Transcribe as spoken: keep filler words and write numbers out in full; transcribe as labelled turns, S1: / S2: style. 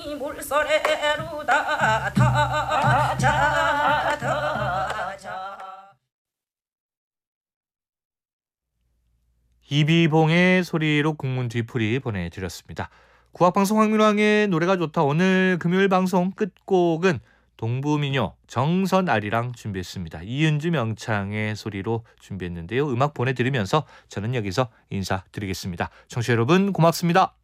S1: 물소래로다 타자 타자.
S2: 이비봉의 소리로 국문 뒤풀이 보내드렸습니다. 국악방송 황민왕의 노래가 좋다. 오늘 금요일 방송 끝곡은 동부민요 정선아리랑 준비했습니다. 이은주 명창의 소리로 준비했는데요. 음악 보내드리면서 저는 여기서 인사드리겠습니다. 청취자 여러분 고맙습니다.